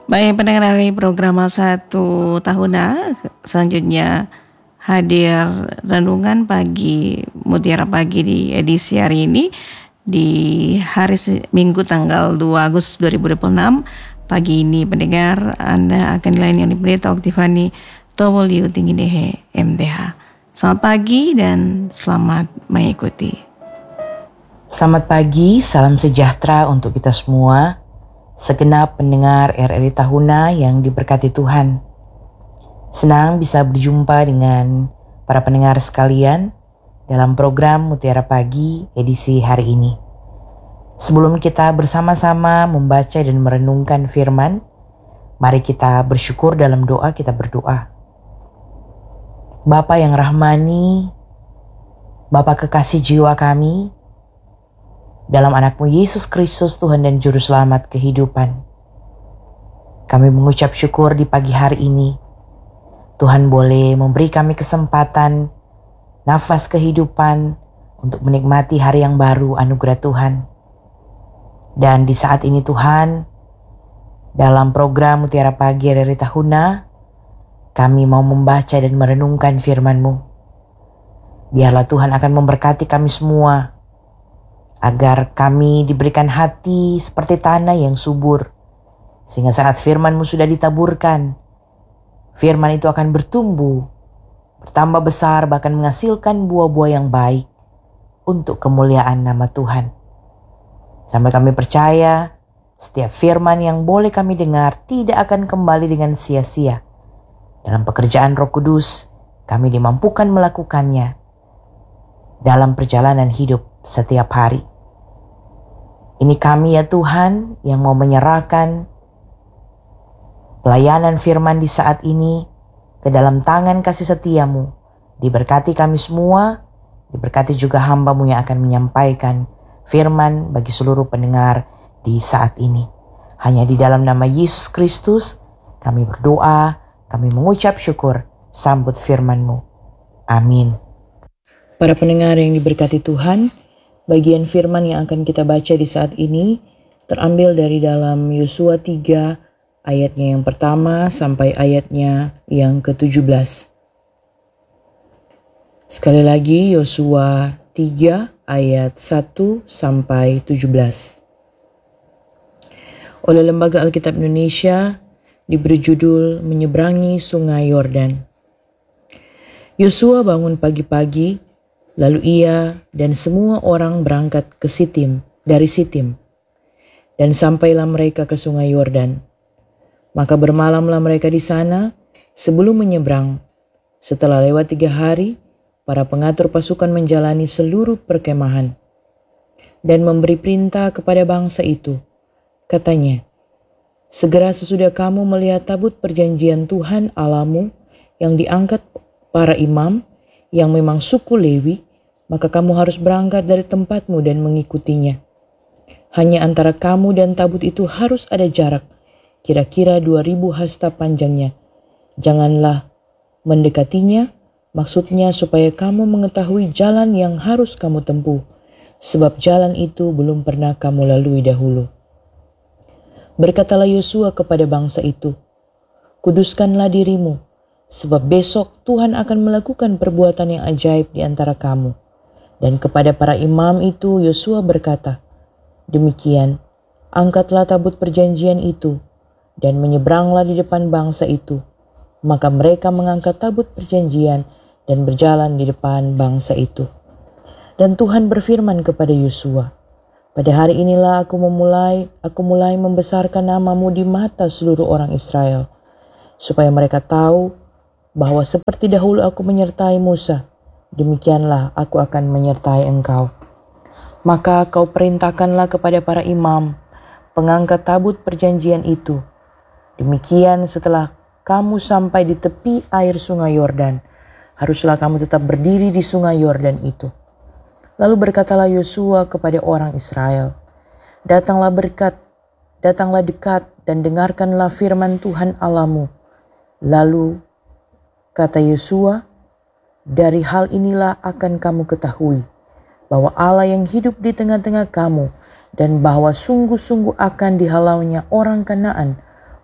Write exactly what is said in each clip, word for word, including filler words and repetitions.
Baik pendengar dari program Satu Tahuna, selanjutnya hadir renungan pagi Mutiara Pagi di edisi hari ini di hari Minggu tanggal dua Agustus dua ribu dua puluh enam. Pagi ini pendengar Anda akan dilayani oleh Pendeta Oktivani Towolyu Tinggidehe M T H. Selamat pagi dan selamat mengikuti. Selamat pagi, salam sejahtera untuk kita semua. Segenap pendengar R R I Tahuna yang diberkati Tuhan. Senang bisa berjumpa dengan para pendengar sekalian dalam program Mutiara Pagi edisi hari ini. Sebelum kita bersama-sama membaca dan merenungkan firman, mari kita bersyukur dalam doa. Kita berdoa. Bapa yang rahmani, Bapa kekasih jiwa kami, dalam anakmu Yesus Kristus Tuhan dan Juru Selamat kehidupan, kami mengucap syukur di pagi hari ini. Tuhan boleh memberi kami kesempatan, nafas kehidupan untuk menikmati hari yang baru anugerah Tuhan. Dan di saat ini Tuhan, dalam program Mutiara Pagi R R I Tahuna, kami mau membaca dan merenungkan firman-Mu. Biarlah Tuhan akan memberkati kami semua, agar kami diberikan hati seperti tanah yang subur, sehingga saat firman-Mu sudah ditaburkan, firman itu akan bertumbuh, bertambah besar, bahkan menghasilkan buah-buah yang baik untuk kemuliaan nama Tuhan. Sampai kami percaya, setiap firman yang boleh kami dengar tidak akan kembali dengan sia-sia. Dalam pekerjaan Roh Kudus, kami dimampukan melakukannya dalam perjalanan hidup setiap hari. Ini kami ya Tuhan yang mau menyerahkan pelayanan firman di saat ini ke dalam tangan kasih setia-Mu. Diberkati kami semua, diberkati juga hamba-Mu yang akan menyampaikan firman bagi seluruh pendengar di saat ini. Hanya di dalam nama Yesus Kristus kami berdoa, kami mengucap syukur, sambut firman-Mu. Amin. Para pendengar yang diberkati Tuhan, bagian firman yang akan kita baca di saat ini terambil dari dalam Yosua tiga ayatnya yang pertama sampai ayatnya yang ketujuh belas. Sekali lagi Yosua tiga ayat satu sampai tujuh belas. Oleh Lembaga Alkitab Indonesia diberi judul Menyeberangi Sungai Yordan. Yosua bangun pagi-pagi, lalu ia dan semua orang berangkat ke Sitim, dari Sitim, dan sampailah mereka ke sungai Yordan. Maka bermalamlah mereka di sana sebelum menyeberang. Setelah lewat tiga hari, para pengatur pasukan menjalani seluruh perkemahan dan memberi perintah kepada bangsa itu. Katanya, segera sesudah kamu melihat tabut perjanjian Tuhan Allahmu yang diangkat para imam, yang memang suku Lewi, maka kamu harus berangkat dari tempatmu dan mengikutinya. Hanya antara kamu dan tabut itu harus ada jarak, kira-kira dua ribu hasta panjangnya. Janganlah mendekatinya, maksudnya supaya kamu mengetahui jalan yang harus kamu tempuh, sebab jalan itu belum pernah kamu lalui dahulu. Berkatalah Yosua kepada bangsa itu, kuduskanlah dirimu, sebab besok Tuhan akan melakukan perbuatan yang ajaib di antara kamu. Dan kepada para imam itu Yosua berkata, demikian, angkatlah tabut perjanjian itu, dan menyeberanglah di depan bangsa itu. Maka mereka mengangkat tabut perjanjian dan berjalan di depan bangsa itu. Dan Tuhan berfirman kepada Yosua, pada hari inilah aku memulai, aku mulai membesarkan namamu di mata seluruh orang Israel, supaya mereka tahu bahwa seperti dahulu aku menyertai Musa, demikianlah aku akan menyertai engkau. Maka kau perintahkanlah kepada para imam, pengangkat tabut perjanjian itu. Demikian setelah kamu sampai di tepi air sungai Yordan, haruslah kamu tetap berdiri di sungai Yordan itu. Lalu berkatalah Yosua kepada orang Israel, datanglah berkat, datanglah dekat dan dengarkanlah firman Tuhan Allahmu. Lalu kata Yosua, dari hal inilah akan kamu ketahui bahwa Allah yang hidup di tengah-tengah kamu, dan bahwa sungguh-sungguh akan dihalaunya orang Kanaan,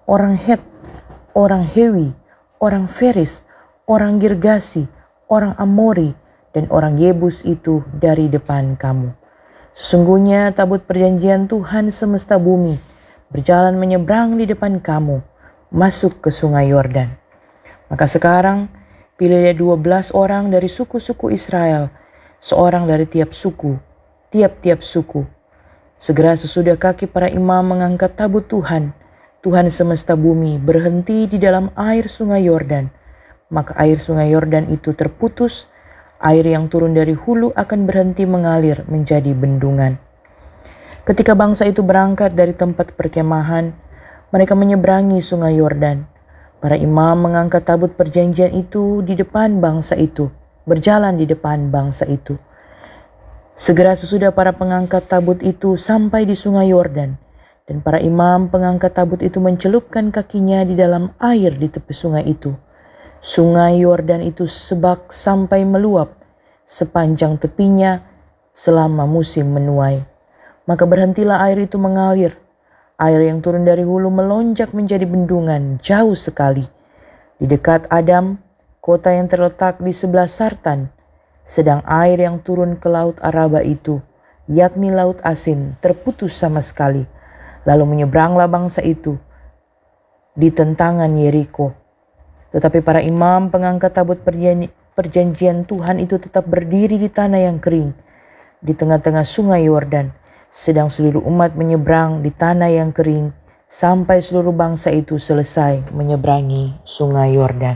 orang Het, orang Hewi, orang Feris, orang Girgasi, orang Amori, dan orang Yebus itu dari depan kamu. Sesungguhnya tabut perjanjian Tuhan semesta bumi berjalan menyeberang di depan kamu, masuk ke sungai Yordan. Maka sekarang pilihlah dua belas orang dari suku-suku Israel, seorang dari tiap suku, tiap-tiap suku. Segera sesudah kaki para imam mengangkat tabut Tuhan, Tuhan semesta bumi berhenti di dalam air sungai Yordan. Maka air sungai Yordan itu terputus, air yang turun dari hulu akan berhenti mengalir menjadi bendungan. Ketika bangsa itu berangkat dari tempat perkemahan, mereka menyeberangi sungai Yordan. Para imam mengangkat tabut perjanjian itu di depan bangsa itu, berjalan di depan bangsa itu. Segera sesudah para pengangkat tabut itu sampai di sungai Yordan, dan para imam pengangkat tabut itu mencelupkan kakinya di dalam air di tepi sungai itu. Sungai Yordan itu sebak sampai meluap sepanjang tepinya selama musim menuai. Maka berhentilah air itu mengalir. Air yang turun dari hulu melonjak menjadi bendungan jauh sekali. Di dekat Adam, kota yang terletak di sebelah Sartan, sedang air yang turun ke laut Araba itu, yakni laut asin, terputus sama sekali. Lalu menyeberanglah bangsa itu di tentangan Yeriko. Tetapi para imam pengangkat tabut perjanjian Tuhan itu tetap berdiri di tanah yang kering, di tengah-tengah sungai Yordan. Sedang seluruh umat menyeberang di tanah yang kering sampai seluruh bangsa itu selesai menyeberangi sungai Yordan.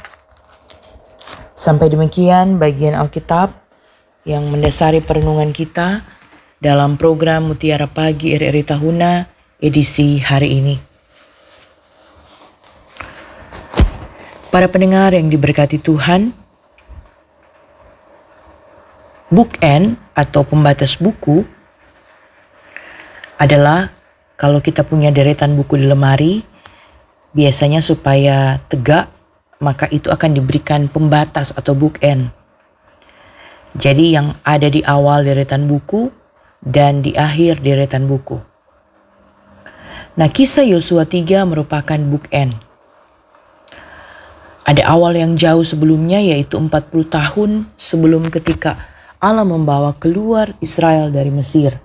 Sampai demikian bagian Alkitab yang mendasari perenungan kita dalam program Mutiara Pagi R R I Tahuna edisi hari ini. Para pendengar yang diberkati Tuhan, bookend atau pembatas buku adalah kalau kita punya deretan buku di lemari, biasanya supaya tegak, maka itu akan diberikan pembatas atau bookend. Jadi yang ada di awal deretan buku dan di akhir deretan buku. Nah, kisah Yosua tiga merupakan bookend. Ada awal yang jauh sebelumnya, yaitu empat puluh tahun sebelum ketika Allah membawa keluar Israel dari Mesir.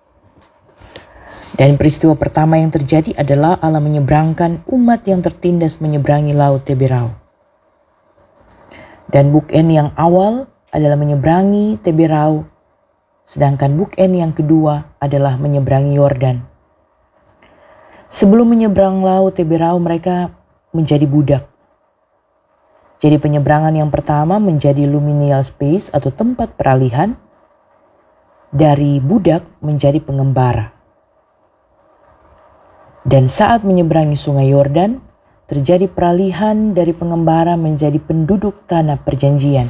Dan peristiwa pertama yang terjadi adalah Allah menyeberangkan umat yang tertindas menyeberangi laut Teberau. Dan bookend yang awal adalah menyeberangi Teberau, sedangkan bookend yang kedua adalah menyeberangi Yordan. Sebelum menyeberang laut Teberau, mereka menjadi budak. Jadi penyeberangan yang pertama menjadi liminal space atau tempat peralihan dari budak menjadi pengembara. Dan saat menyeberangi sungai Yordan, terjadi peralihan dari pengembara menjadi penduduk tanah perjanjian.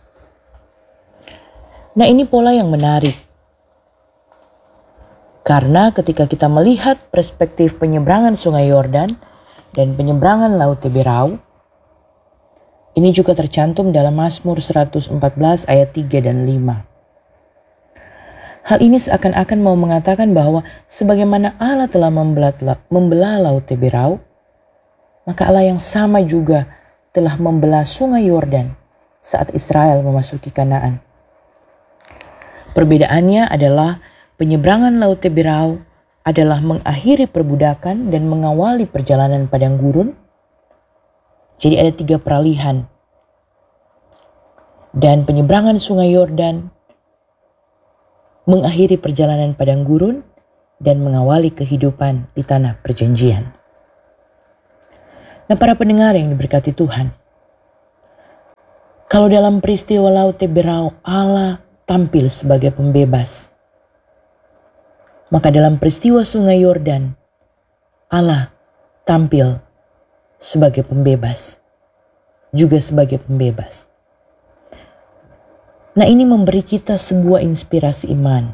Nah, ini pola yang menarik. Karena ketika kita melihat perspektif penyeberangan sungai Yordan dan penyeberangan laut Teberau, ini juga tercantum dalam Mazmur seratus empat belas ayat tiga dan lima. Hal ini seakan-akan mau mengatakan bahwa sebagaimana Allah telah membelah, membelah laut Teberau, maka Allah yang sama juga telah membelah sungai Yordan saat Israel memasuki Kanaan. Perbedaannya adalah penyeberangan laut Teberau adalah mengakhiri perbudakan dan mengawali perjalanan padang gurun. Jadi ada tiga peralihan. Dan penyeberangan sungai Yordan mengakhiri perjalanan padang gurun dan mengawali kehidupan di tanah perjanjian. Nah, para pendengar yang diberkati Tuhan, kalau dalam peristiwa laut Teberau Allah tampil sebagai pembebas, maka dalam peristiwa sungai Yordan Allah tampil sebagai pembebas, juga sebagai pembebas. Nah, ini memberi kita sebuah inspirasi iman.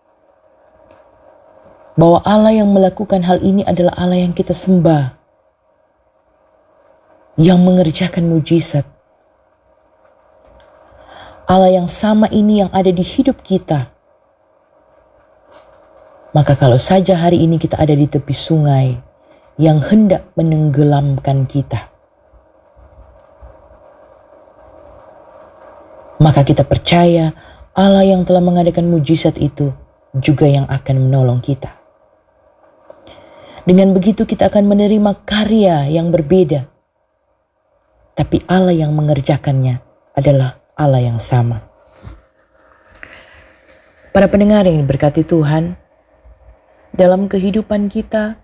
Bahwa Allah yang melakukan hal ini adalah Allah yang kita sembah. Yang mengerjakan mujizat. Allah yang sama ini yang ada di hidup kita. Maka kalau saja hari ini kita ada di tepi sungai, yang hendak menenggelamkan kita. Maka kita percaya Allah yang telah mengadakan mujizat itu juga yang akan menolong kita. Dengan begitu kita akan menerima karya yang berbeda. Tapi Allah yang mengerjakannya adalah Allah yang sama. Para pendengar yang diberkati Tuhan, dalam kehidupan kita,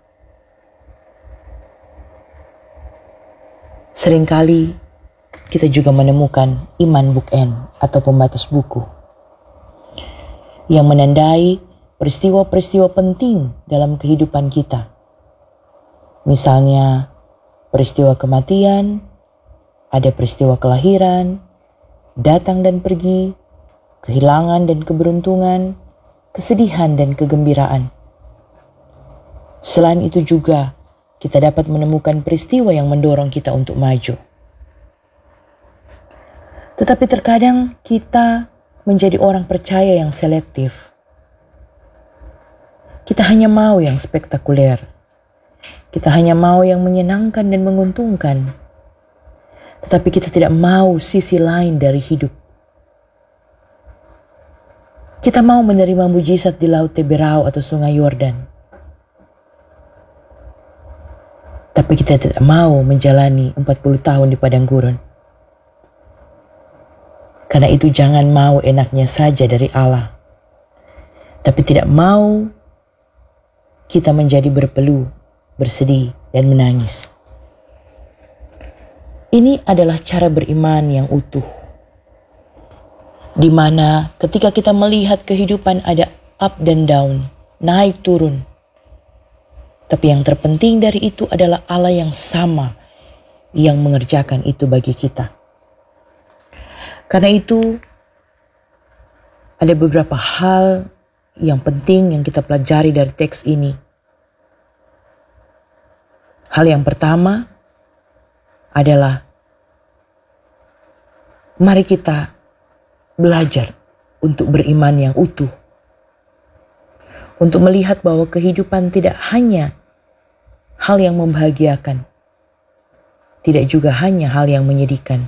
seringkali kita juga menemukan iman bookend atau pembatas buku yang menandai peristiwa-peristiwa penting dalam kehidupan kita. Misalnya peristiwa kematian, ada peristiwa kelahiran, datang dan pergi, kehilangan dan keberuntungan, kesedihan dan kegembiraan. Selain itu juga kita dapat menemukan peristiwa yang mendorong kita untuk maju. Tetapi terkadang kita menjadi orang percaya yang selektif. Kita hanya mau yang spektakuler. Kita hanya mau yang menyenangkan dan menguntungkan. Tetapi kita tidak mau sisi lain dari hidup. Kita mau menerima mujizat di Laut Teberau atau Sungai Yordan. Tapi kita tidak mau menjalani empat puluh tahun di padang gurun. Karena itu jangan mau enaknya saja dari Allah. Tapi tidak mau kita menjadi berpeluh, bersedih, dan menangis. Ini adalah cara beriman yang utuh. Di mana ketika kita melihat kehidupan ada up dan down, naik turun. Tapi yang terpenting dari itu adalah Allah yang sama yang mengerjakan itu bagi kita. Karena itu ada beberapa hal yang penting yang kita pelajari dari teks ini. Hal yang pertama adalah mari kita belajar untuk beriman yang utuh. Untuk melihat bahwa kehidupan tidak hanya hal yang membahagiakan, tidak juga hanya hal yang menyedihkan.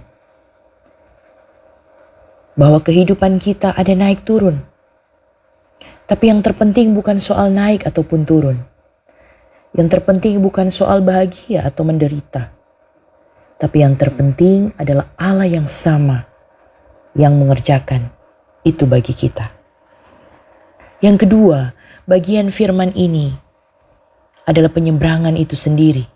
Bahwa kehidupan kita ada naik turun. Tapi yang terpenting bukan soal naik ataupun turun. Yang terpenting bukan soal bahagia atau menderita. Tapi yang terpenting adalah Allah yang sama yang mengerjakan itu bagi kita. Yang kedua, bagian firman ini adalah penyeberangan itu sendiri.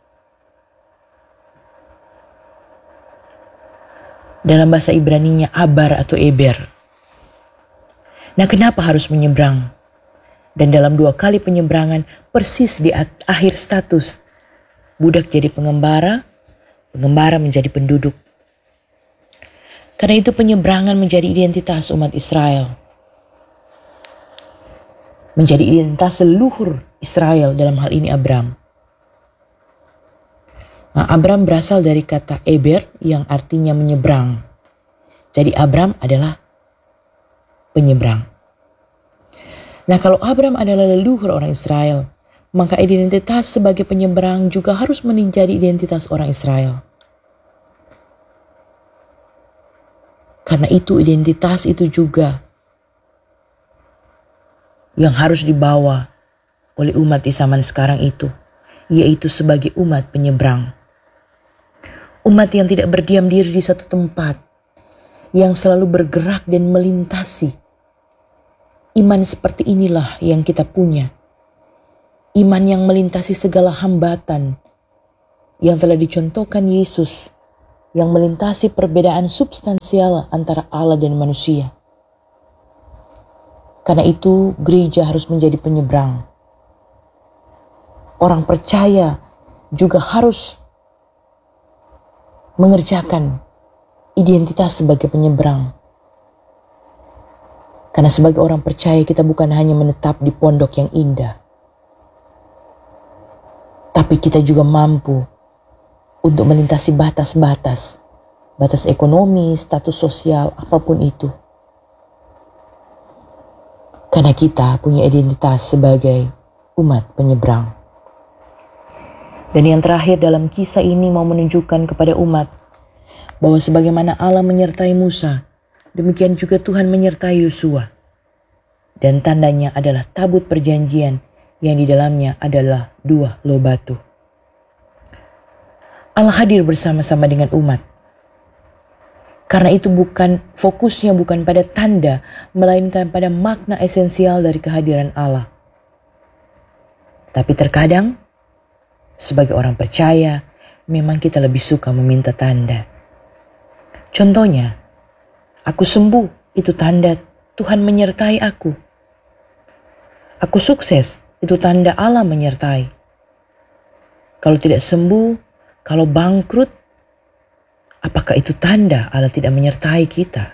Dalam bahasa Ibraninya abar atau eber. Nah, kenapa harus menyeberang? Dan dalam dua kali penyeberangan persis di akhir status. Budak jadi pengembara, pengembara menjadi penduduk. Karena itu penyeberangan menjadi identitas umat Israel. Menjadi identitas seluruh Israel, dalam hal ini Abram. Nah, Abram berasal dari kata eber yang artinya menyeberang. Jadi Abram adalah penyeberang. Nah, kalau Abram adalah leluhur orang Israel, maka identitas sebagai penyeberang juga harus menjadi identitas orang Israel. Karena itu identitas itu juga yang harus dibawa oleh umat di zaman sekarang itu, yaitu sebagai umat penyeberang. Umat yang tidak berdiam diri di satu tempat, yang selalu bergerak dan melintasi. Iman seperti inilah yang kita punya. Iman yang melintasi segala hambatan yang telah dicontohkan Yesus, yang melintasi perbedaan substansial antara Allah dan manusia. Karena itu gereja harus menjadi penyeberang. Orang percaya juga harus mengerjakan identitas sebagai penyeberang. Karena sebagai orang percaya kita bukan hanya menetap di pondok yang indah, tapi kita juga mampu untuk melintasi batas-batas, batas ekonomi, status sosial, apapun itu. Karena kita punya identitas sebagai umat penyeberang. Dan yang terakhir dalam kisah ini mau menunjukkan kepada umat bahwa sebagaimana Allah menyertai Musa, demikian juga Tuhan menyertai Yosua. Dan tandanya adalah tabut perjanjian yang di dalamnya adalah dua loh batu. Allah hadir bersama-sama dengan umat. Karena itu bukan fokusnya bukan pada tanda, melainkan pada makna esensial dari kehadiran Allah. Tapi terkadang, sebagai orang percaya, memang kita lebih suka meminta tanda. Contohnya, aku sembuh, itu tanda Tuhan menyertai aku. Aku sukses, itu tanda Allah menyertai. Kalau tidak sembuh, kalau bangkrut, apakah itu tanda Allah tidak menyertai kita?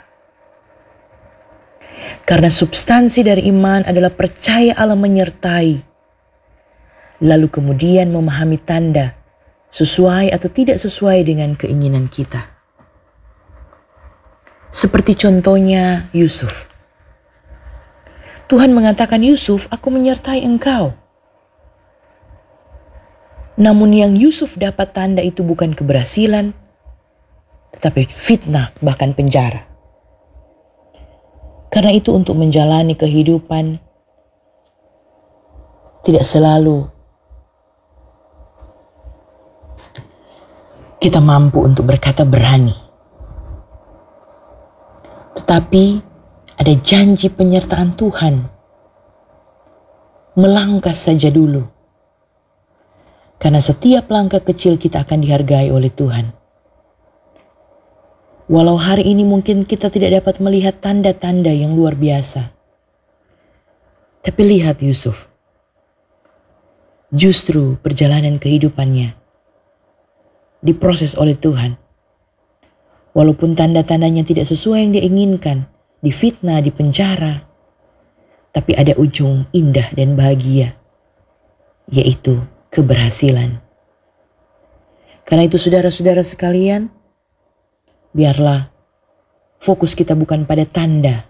Karena substansi dari iman adalah percaya Allah menyertai. Lalu kemudian memahami tanda sesuai atau tidak sesuai dengan keinginan kita. Seperti contohnya Yusuf. Tuhan mengatakan, Yusuf, aku menyertai engkau. Namun yang Yusuf dapat tanda itu bukan keberhasilan, tetapi fitnah, bahkan penjara. Karena itu untuk menjalani kehidupan tidak selalu kita mampu untuk berkata berani. Tetapi ada janji penyertaan Tuhan. Melangkah saja dulu. Karena setiap langkah kecil kita akan dihargai oleh Tuhan. Walau hari ini mungkin kita tidak dapat melihat tanda-tanda yang luar biasa. Tapi lihat Yusuf. Justru perjalanan kehidupannya diproses oleh Tuhan. Walaupun tanda-tandanya tidak sesuai yang dia inginkan, difitnah, dipenjara, tapi ada ujung indah dan bahagia, yaitu keberhasilan. Karena itu saudara-saudara sekalian, biarlah fokus kita bukan pada tanda,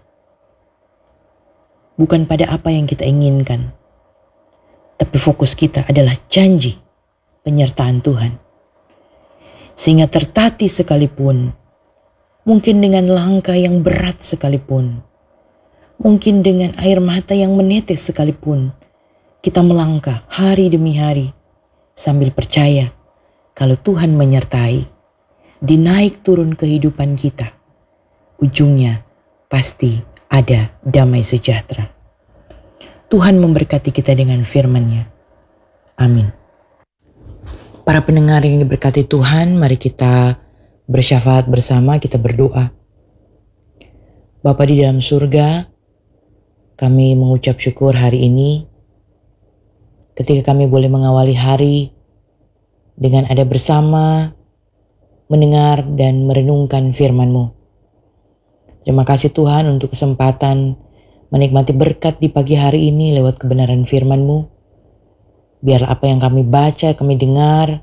bukan pada apa yang kita inginkan, tapi fokus kita adalah janji penyertaan Tuhan. Sehingga tertatih sekalipun, mungkin dengan langkah yang berat sekalipun, mungkin dengan air mata yang menetes sekalipun, kita melangkah hari demi hari sambil percaya kalau Tuhan menyertai. Di naik turun kehidupan kita, ujungnya pasti ada damai sejahtera. Tuhan memberkati kita dengan firman-Nya. Amin. Para pendengar yang diberkati Tuhan, mari kita bersyafaat bersama, kita berdoa. Bapa di dalam surga, kami mengucap syukur hari ini ketika kami boleh mengawali hari dengan ada bersama, mendengar dan merenungkan firman-Mu. Terima kasih Tuhan untuk kesempatan menikmati berkat di pagi hari ini lewat kebenaran firman-Mu. Biarlah apa yang kami baca, kami dengar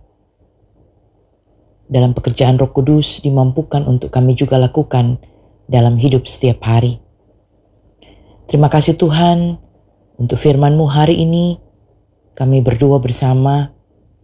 dalam pekerjaan Roh Kudus dimampukan untuk kami juga lakukan dalam hidup setiap hari. Terima kasih Tuhan untuk firman-Mu hari ini. Kami berdoa bersama,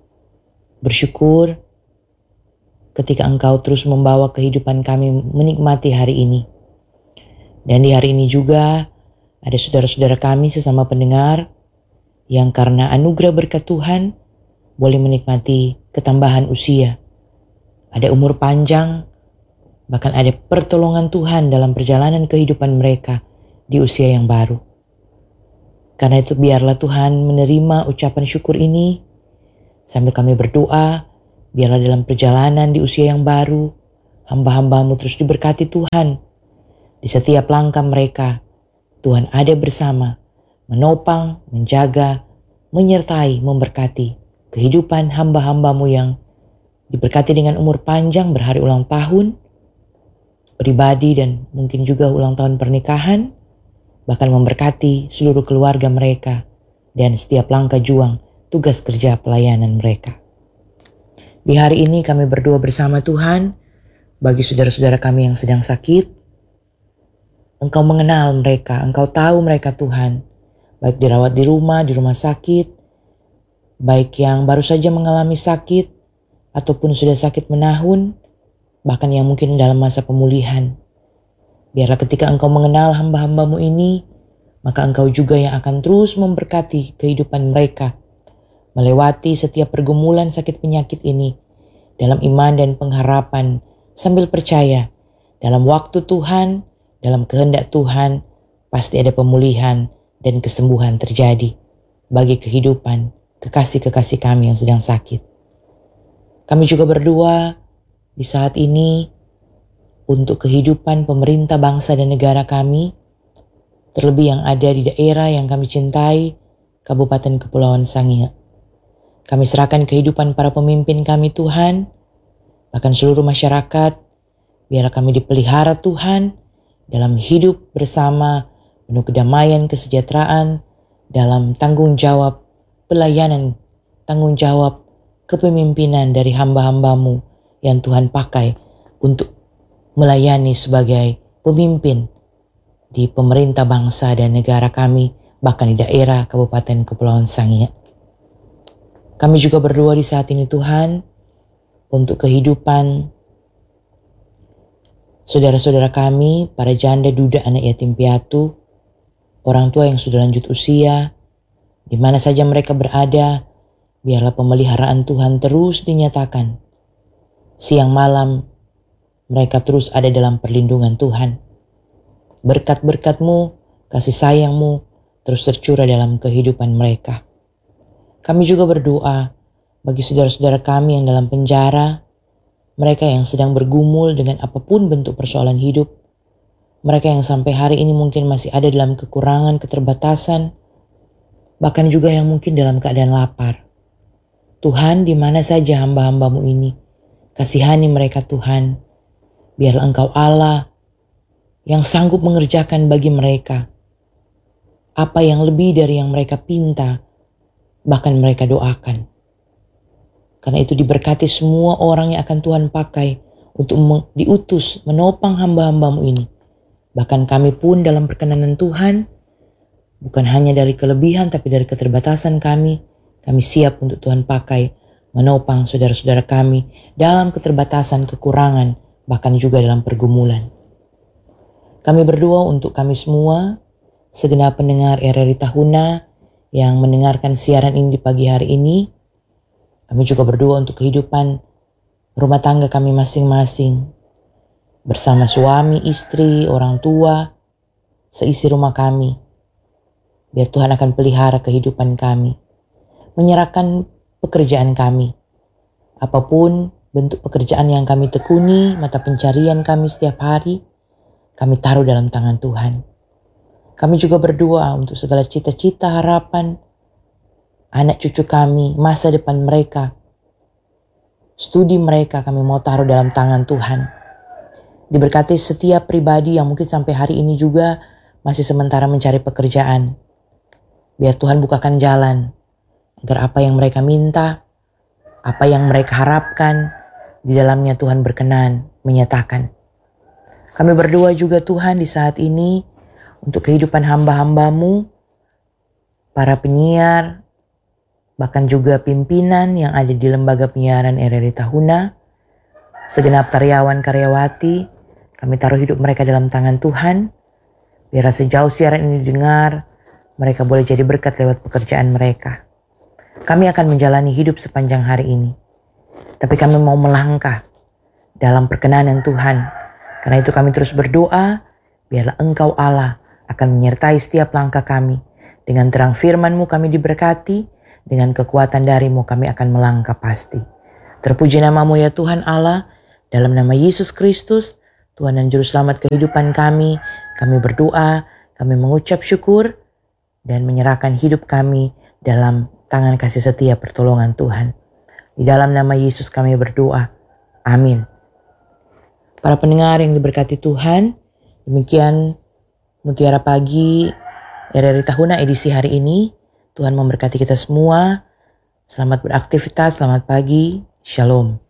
bersyukur ketika Engkau terus membawa kehidupan kami menikmati hari ini. Dan di hari ini juga ada saudara-saudara kami sesama pendengar yang karena anugerah berkat Tuhan boleh menikmati ketambahan usia. Ada umur panjang, bahkan ada pertolongan Tuhan dalam perjalanan kehidupan mereka di usia yang baru. Karena itu biarlah Tuhan menerima ucapan syukur ini sambil kami berdoa. Biarlah dalam perjalanan di usia yang baru, hamba-hamba-Mu terus diberkati Tuhan. Di setiap langkah mereka, Tuhan ada bersama, menopang, menjaga, menyertai, memberkati kehidupan hamba-hamba-Mu yang diberkati dengan umur panjang, berhari ulang tahun, pribadi dan mungkin juga ulang tahun pernikahan, bahkan memberkati seluruh keluarga mereka dan setiap langkah juang tugas kerja pelayanan mereka. Di hari ini kami berdoa bersama Tuhan bagi saudara-saudara kami yang sedang sakit. Engkau mengenal mereka, Engkau tahu mereka Tuhan, baik dirawat di rumah, di rumah sakit, baik yang baru saja mengalami sakit, ataupun sudah sakit menahun, bahkan yang mungkin dalam masa pemulihan. Biarlah ketika Engkau mengenal hamba-hambamu ini, maka Engkau juga yang akan terus memberkati kehidupan mereka, melewati setiap pergumulan sakit penyakit ini, dalam iman dan pengharapan, sambil percaya, dalam waktu Tuhan, dalam kehendak Tuhan, pasti ada pemulihan dan kesembuhan terjadi bagi kehidupan kekasih-kekasih kami yang sedang sakit. Kami juga berdoa di saat ini untuk kehidupan pemerintah bangsa dan negara kami, terlebih yang ada di daerah yang kami cintai, Kabupaten Kepulauan Sangihe. Kami serahkan kehidupan para pemimpin kami Tuhan, bahkan seluruh masyarakat, biarlah kami dipelihara Tuhan dalam hidup bersama penuh kedamaian, kesejahteraan, dalam tanggung jawab pelayanan, tanggung jawab kepemimpinan dari hamba-hambamu yang Tuhan pakai untuk melayani sebagai pemimpin di pemerintah bangsa dan negara kami, bahkan di daerah Kabupaten Kepulauan Sangihe. Kami juga berdoa di saat ini Tuhan untuk kehidupan saudara-saudara kami, para janda, duda, anak yatim piatu, orang tua yang sudah lanjut usia, di mana saja mereka berada, biarlah pemeliharaan Tuhan terus dinyatakan. Siang malam mereka terus ada dalam perlindungan Tuhan. Berkat-berkat-Mu, kasih sayang-Mu terus tercurah dalam kehidupan mereka. Kami juga berdoa bagi saudara-saudara kami yang dalam penjara, mereka yang sedang bergumul dengan apapun bentuk persoalan hidup, mereka yang sampai hari ini mungkin masih ada dalam kekurangan, keterbatasan, bahkan juga yang mungkin dalam keadaan lapar. Tuhan, di mana saja hamba-hambamu ini, kasihani mereka Tuhan. Biarlah Engkau Allah yang sanggup mengerjakan bagi mereka apa yang lebih dari yang mereka pinta, bahkan mereka doakan. Karena itu diberkati semua orang yang akan Tuhan pakai untuk diutus menopang hamba-hambamu ini. Bahkan kami pun dalam perkenanan Tuhan, bukan hanya dari kelebihan tapi dari keterbatasan kami, kami siap untuk Tuhan pakai menopang saudara-saudara kami dalam keterbatasan, kekurangan, bahkan juga dalam pergumulan. Kami berdoa untuk kami semua, segenap pendengar R R I Tahuna yang mendengarkan siaran ini di pagi hari ini. Kami juga berdoa untuk kehidupan rumah tangga kami masing-masing, bersama suami, istri, orang tua, seisi rumah kami. Biar Tuhan akan pelihara kehidupan kami, menyerahkan pekerjaan kami. Apapun bentuk pekerjaan yang kami tekuni, mata pencarian kami setiap hari, kami taruh dalam tangan Tuhan. Kami juga berdoa untuk segala cita-cita, harapan, anak cucu kami, masa depan mereka, studi mereka kami mau taruh dalam tangan Tuhan. Diberkati setiap pribadi yang mungkin sampai hari ini juga masih sementara mencari pekerjaan. Biar Tuhan bukakan jalan, agar apa yang mereka minta, apa yang mereka harapkan, di dalamnya Tuhan berkenan menyatakan. Kami berdoa juga Tuhan di saat ini untuk kehidupan hamba-hambamu, para penyiar, bahkan juga pimpinan yang ada di lembaga penyiaran R R I Tahuna, segenap karyawan-karyawati, kami taruh hidup mereka dalam tangan Tuhan. Biar sejauh siaran ini didengar, mereka boleh jadi berkat lewat pekerjaan mereka. Kami akan menjalani hidup sepanjang hari ini, tapi kami mau melangkah dalam perkenanan Tuhan. Karena itu kami terus berdoa, biarlah Engkau Allah akan menyertai setiap langkah kami. Dengan terang firman-Mu kami diberkati, dengan kekuatan dari-Mu kami akan melangkah pasti. Terpuji nama-Mu ya Tuhan Allah, dalam nama Yesus Kristus, Tuhan dan Juru Selamat kehidupan kami, kami berdoa, kami mengucap syukur, dan menyerahkan hidup kami dalam tangan kasih setia pertolongan Tuhan. Di dalam nama Yesus kami berdoa. Amin. Para pendengar yang diberkati Tuhan, demikian Mutiara Pagi R R I Tahuna edisi hari ini. Tuhan memberkati kita semua. Selamat beraktivitas, selamat pagi. Shalom.